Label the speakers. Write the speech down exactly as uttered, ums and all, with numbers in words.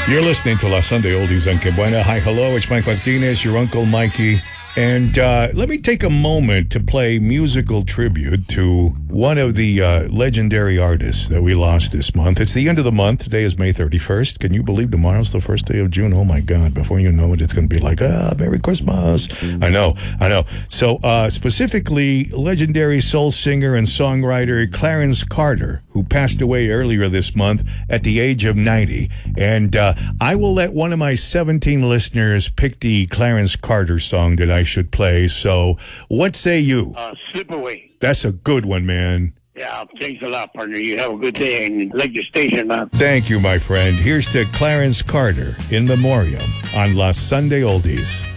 Speaker 1: You're listening to La Sunday Oldies on Que Buena. Hi, hello, it's Mike Martinez, your Uncle Mikey. And uh, let me take a moment to play musical tribute to one of the uh, legendary artists that we lost this month. It's the end of the month. Today is May thirty-first. Can you believe tomorrow's the first day of June? Oh, my God. Before you know it, it's going to be like, ah, Merry Christmas. I know, I know. So uh, specifically, legendary soul singer and songwriter Clarence Carter, who passed away earlier this month at the age of ninety. And uh, I will let one of my seventeen listeners pick the Clarence Carter song that I should play. So what say you?
Speaker 2: Uh, Slip Away.
Speaker 1: That's a good one, man.
Speaker 2: Yeah, thanks a lot, partner. You have a good day and like your station, man.
Speaker 1: Thank you, my friend. Here's to Clarence Carter in memoriam on La Sunday Oldies.